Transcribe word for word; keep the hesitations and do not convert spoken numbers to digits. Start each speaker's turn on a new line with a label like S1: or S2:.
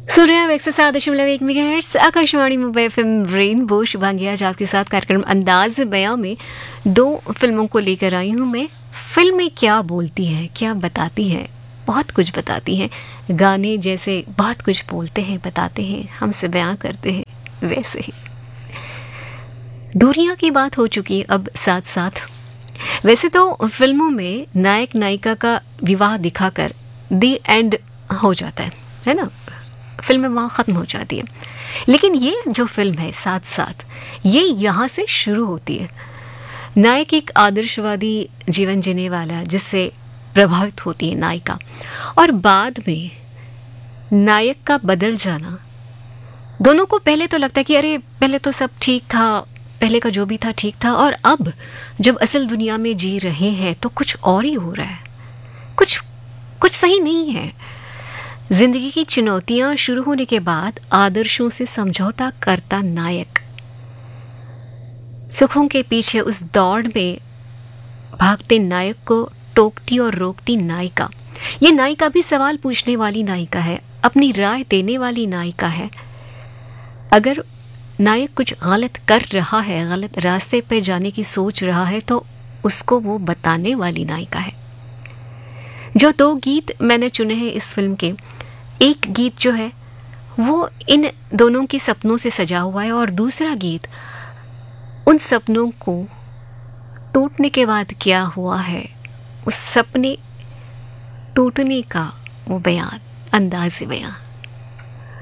S1: सूर्या एक सौ सात दशमलव एक megahertz Akashvani Mumbai FM rainbow. Shubhangi आज आपके साथ कार्यक्रम अंदाज बयां में दो फिल्मों को लेकर आई हूं मैं। फिल्में क्या बोलती हैं, क्या बताती हैं? बहुत कुछ बताती हैं। गाने जैसे बहुत कुछ बोलते हैं, बताते हैं, हमसे बयां करते हैं, वैसे ही दूरियां की बात हो चुकी है अब साथ साथ। वैसे तो फिल्मों में नायक नायिका का विवाह दिखाकर दी एंड हो जाता है है ना, फिल्म वहाँ ख़त्म हो जाती है। लेकिन ये जो फिल्म है साथ साथ, ये यहाँ से शुरू होती है। नायक एक आदर्शवादी जीवन जीने वाला जिससे प्रभावित होती है नायिका, और बाद में नायक का बदल जाना। दोनों को पहले तो लगता है कि अरे पहले तो सब ठीक था, पहले का जो भी था ठीक था, और अब जब असल दुनिया में जी रहे हैं तो कुछ और ही हो रहा है, कुछ कुछ सही नहीं है। जिंदगी की चुनौतियां शुरू होने के बाद आदर्शों से समझौता करता नायक, सुखों के पीछे उस दौड़ में भागते नायक को टोकती और रोकती नायिका। ये नायिका भी सवाल पूछने वाली नायिका है, अपनी राय देने वाली नायिका है। अगर नायक कुछ गलत कर रहा है, गलत रास्ते पे जाने की सोच रहा है, तो उसको वो बताने वाली नायिका है। जो दो गीत मैंने चुने हैं इस फिल्म के, एक गीत जो है वो इन दोनों के सपनों से सजा हुआ है, और दूसरा गीत उन सपनों को टूटने के बाद क्या हुआ है, उस सपने टूटने का वो बयान, अंदाज़ बयान।